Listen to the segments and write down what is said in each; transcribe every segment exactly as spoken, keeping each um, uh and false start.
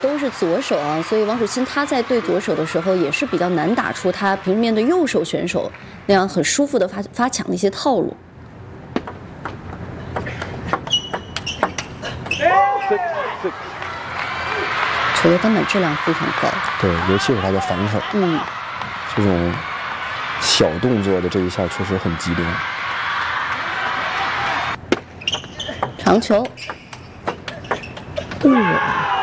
都是左手啊，所以王楚钦他在对左手的时候也是比较难打出他平时面对右手选手那样很舒服的发发抢的一些套路。球的单板质量非常高， 对，尤其是他的反手， 嗯， 这种小动作的这一下确实很机灵。 长球，嗯。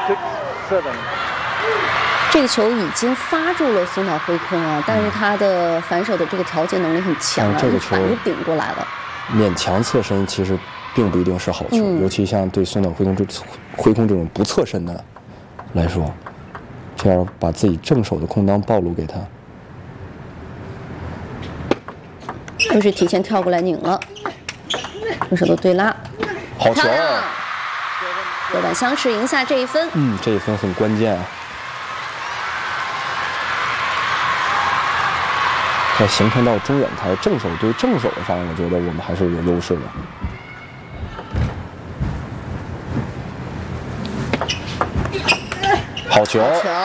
这个球已经发住了松岛辉空啊，但是他的反手的这个调节能力很强啊， 这个球板就顶过来了。 勉强侧身其实并不一定是好球，嗯、尤其像对松岛辉空这辉空这种不侧身的来说，这样把自己正手的空当暴露给他， 又是提前跳过来拧了，双手的对拉， 好球！ 右板相持赢下这一分。 嗯，这一分很关键啊。在形成到中远台正手对正手上，我觉得我们还是有优势的。好球！ 好球！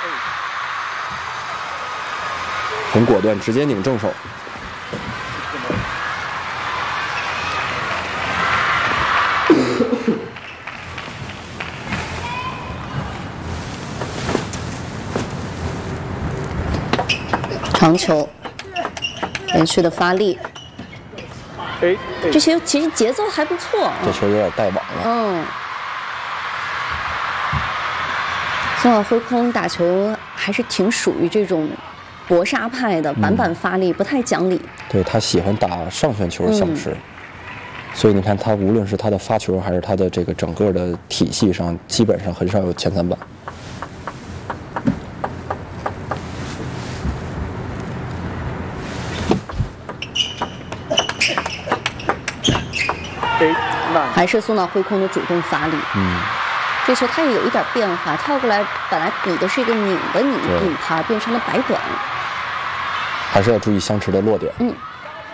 很果断，直接拧正手。 长球，连续的发力，这球其实节奏还不错、啊。 这球有点带网了。 嗯，松岛辉空打球还是挺属于这种搏杀派的，板板发力，不太讲理。 对，他喜欢打上旋球相持，嗯、所以你看他无论是他的发球还是他的这个整个的体系上，基本上很少有前三板。 还是松岛辉空的主动发力， 嗯， 这球他也有一点变化，跳过来本来比的是一个拧的拧拧拍，变成了摆短， 还是要注意相持的落点。 嗯，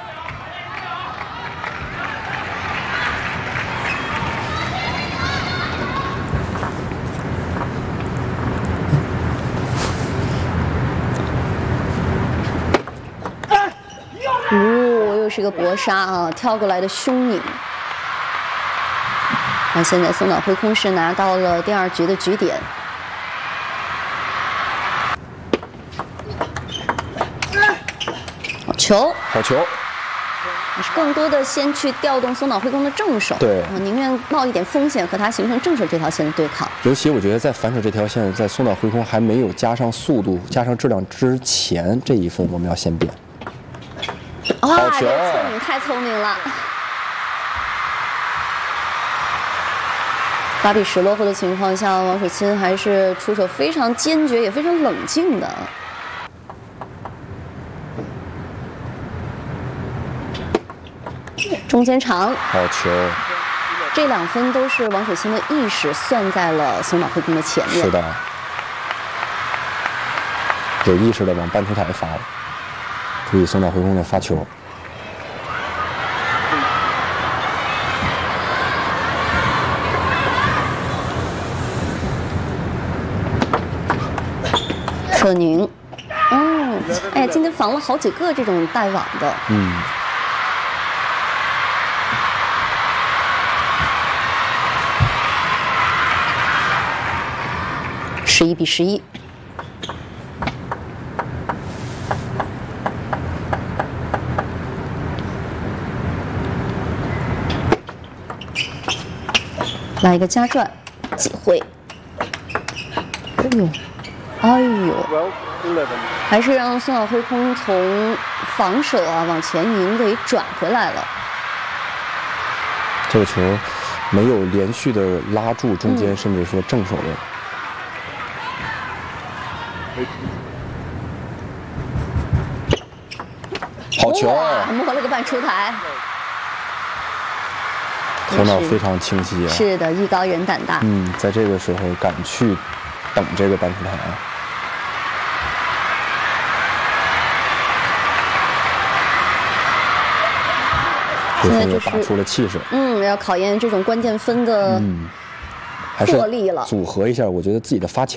哦，又是个搏杀啊，跳过来的胸拧。那现在松岛辉空是拿到了第二局的局点。好球！ 好球！ 还是更多的先去调动松岛辉空的正手， 对， 啊，宁愿冒一点风险和他形成正手这条线的对抗。 尤其我觉得在反手这条线，在松岛辉空还没有加上速度、加上质量之前，这一分我们要先变。 哇，这个侧拧太聪明了。八比十落后的情况下，王楚钦还是出手非常坚决，也非常冷静的。中间长， 好球！ 这两分都是王楚钦的意识算在了松岛辉空的前面。 是的，有意识的往半出台发了，注意松岛辉空的发球。 侧拧，嗯，哎呀，今天防了好几个这种带网的， 嗯， 十一比十一，来一个加转，机会，哎呦。哎呦，还是让松岛辉空从防守啊往前赢给转回来了。 这个球没有连续的拉住中间，嗯、甚至说正手的。好球啊！ 摸了个半出台。 头脑非常清晰啊！ 是的，艺高人胆大。 嗯，在这个时候敢去等这个半出台啊！ 现在就是打出了气势。 嗯，要考验这种关键分的还是破例了， 组合一下，我觉得自己的发球